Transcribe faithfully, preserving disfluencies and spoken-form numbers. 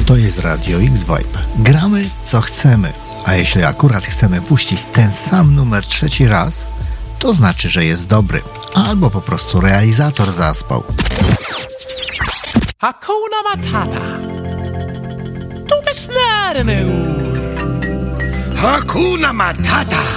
To jest Radio X-Vibe. Gramy co chcemy, a jeśli akurat chcemy puścić ten sam numer trzeci raz, to znaczy, że jest dobry, albo po prostu realizator zaspał. Hakuna Matata. Du bist närmare. Hakuna Matata.